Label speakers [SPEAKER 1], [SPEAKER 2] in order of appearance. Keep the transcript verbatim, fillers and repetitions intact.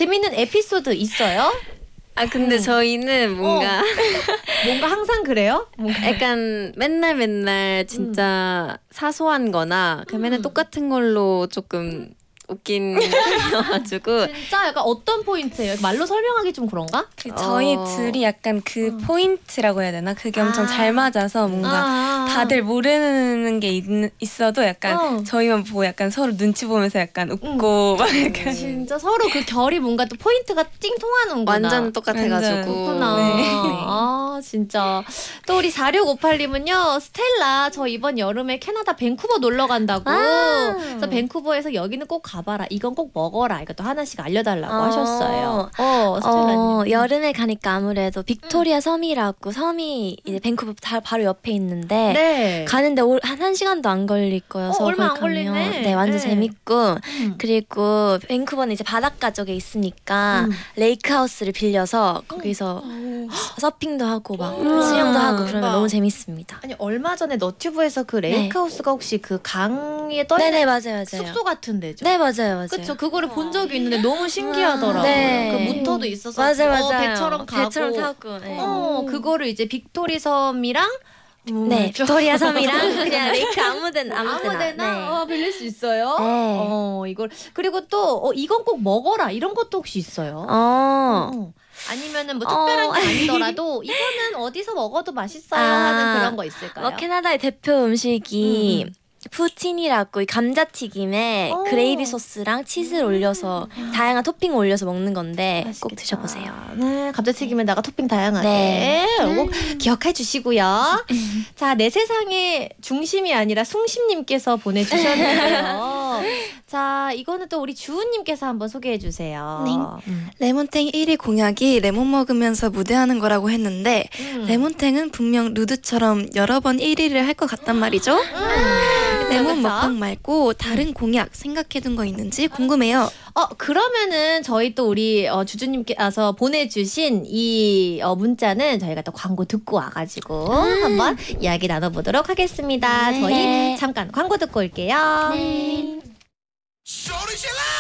[SPEAKER 1] 재밌는 에피소드 있어요?
[SPEAKER 2] 아 근데
[SPEAKER 1] 음.
[SPEAKER 2] 저희는 뭔가
[SPEAKER 1] 어. 뭔가 항상 그래요? 뭔가.
[SPEAKER 2] 약간 맨날 맨날 진짜 음. 사소한 거나 그 맨날
[SPEAKER 1] 음.
[SPEAKER 2] 똑같은 걸로 조금 웃긴 편이어가지고
[SPEAKER 1] 진짜 약간 어떤 포인트예요? 말로 설명하기 좀 그런가?
[SPEAKER 3] 그 저희
[SPEAKER 2] 어.
[SPEAKER 3] 둘이 약간 그
[SPEAKER 1] 어.
[SPEAKER 3] 포인트라고 해야 되나? 그게 엄청
[SPEAKER 1] 아.
[SPEAKER 3] 잘 맞아서 뭔가
[SPEAKER 1] 아.
[SPEAKER 3] 다들 모르는 게 있, 있어도 약간
[SPEAKER 1] 어.
[SPEAKER 3] 저희만 보고 약간 서로 눈치 보면서 약간 웃고
[SPEAKER 1] 응.
[SPEAKER 3] 막 약간
[SPEAKER 1] 진짜 서로 그 결이 뭔가 또 포인트가 찡 통하는구나.
[SPEAKER 2] 완전 똑같아가지고
[SPEAKER 3] 완전.
[SPEAKER 1] 그렇구나.
[SPEAKER 3] 네.
[SPEAKER 1] 아 진짜. 또 우리 사육오팔님은요. 스텔라 저 이번 여름에 캐나다 밴쿠버 놀러 간다고.
[SPEAKER 2] 아.
[SPEAKER 1] 그래서 밴쿠버에서 여기는 꼭 가봐라. 이건 꼭 먹어라. 이것도 하나씩 알려달라고
[SPEAKER 4] 어.
[SPEAKER 1] 하셨어요. 어 스텔라님.
[SPEAKER 4] 어, 여름에 가니까 아무래도 빅토리아 음. 섬이라고 섬이 이제 밴쿠버 다, 바로 옆에 있는데
[SPEAKER 1] 네.
[SPEAKER 4] 가는데 올, 한 1시간도 안 걸릴 거여서
[SPEAKER 1] 어, 얼마 안
[SPEAKER 4] 거기 가면
[SPEAKER 1] 걸리네.
[SPEAKER 4] 네, 완전
[SPEAKER 1] 네.
[SPEAKER 4] 재밌고
[SPEAKER 1] 음.
[SPEAKER 4] 그리고 밴쿠버는 이제 바닷가 쪽에 있으니까
[SPEAKER 1] 음.
[SPEAKER 4] 레이크하우스를 빌려서 거기서 서핑도 하고 막
[SPEAKER 1] 우와.
[SPEAKER 4] 수영도 하고 그러면
[SPEAKER 1] 대박.
[SPEAKER 4] 너무 재밌습니다.
[SPEAKER 1] 아니 얼마 전에 너튜브에서 그 레이크하우스가 혹시 그 강에 떠
[SPEAKER 4] 네네
[SPEAKER 1] 있는
[SPEAKER 4] 맞아요 맞아요.
[SPEAKER 1] 숙소 같은 데죠?
[SPEAKER 4] 네 맞아요 맞아요.
[SPEAKER 1] 그쵸. 그거를 본 적이 있는데 너무 신기하더라고요.
[SPEAKER 4] 네.
[SPEAKER 1] 그 문터도 있어서
[SPEAKER 4] 맞아요
[SPEAKER 1] 어,
[SPEAKER 4] 맞아요.
[SPEAKER 1] 배처럼 가고.
[SPEAKER 4] 배처럼 타고. 네.
[SPEAKER 1] 어, 그거를 이제 빅토리 섬이랑 음,
[SPEAKER 4] 네,
[SPEAKER 1] 좀-
[SPEAKER 4] 빅토리아 섬이랑 그냥 레이크 아무데나 아무데나.
[SPEAKER 1] 아무데나
[SPEAKER 4] 네.
[SPEAKER 1] 어, 빌릴 수 있어요.
[SPEAKER 4] 네.
[SPEAKER 1] 어, 이걸 그리고 또 어, 이건 꼭 먹어라 이런 것도 혹시 있어요?
[SPEAKER 4] 어.
[SPEAKER 1] 어. 아니면은 뭐
[SPEAKER 4] 어.
[SPEAKER 1] 특별한 게 아니더라도 이거는 어디서 먹어도 맛있어요
[SPEAKER 4] 아.
[SPEAKER 1] 하는 그런 거 있을까요?
[SPEAKER 4] 뭐 캐나다의 대표 음식이
[SPEAKER 1] 음, 음.
[SPEAKER 4] 푸틴이라고 이 감자튀김에
[SPEAKER 1] 오.
[SPEAKER 4] 그레이비 소스랑 치즈를 올려서 다양한 토핑 올려서 먹는 건데 꼭
[SPEAKER 1] 맛있겠다.
[SPEAKER 4] 드셔보세요.
[SPEAKER 1] 네, 감자튀김에다가 토핑 다양하게
[SPEAKER 4] 네.
[SPEAKER 1] 꼭 기억해 주시고요. 자, 내 세상의 중심이 아니라 숭심님께서 보내주셨는데요. 자, 이거는 또 우리 주은님께서 한번 소개해 주세요.
[SPEAKER 5] 네.
[SPEAKER 1] 음.
[SPEAKER 5] 레몬탱 일 위 공약이 레몬 먹으면서 무대하는 거라고 했는데
[SPEAKER 1] 음.
[SPEAKER 5] 레몬탱은 분명 루드처럼 여러 번 일 위를 할 것 같단 말이죠.
[SPEAKER 1] 음.
[SPEAKER 5] 레몬
[SPEAKER 1] 그쵸?
[SPEAKER 5] 먹방 말고 다른 공약 생각해둔 거 있는지 궁금해요.
[SPEAKER 1] 어 그러면은 저희 또 우리 어, 주주님께서 보내주신 이 어, 문자는 저희가 또 광고 듣고 와가지고 한번 이야기 나눠보도록 하겠습니다.
[SPEAKER 4] 네.
[SPEAKER 1] 저희 잠깐 광고 듣고 올게요.
[SPEAKER 4] 네.
[SPEAKER 6] Shorty, she like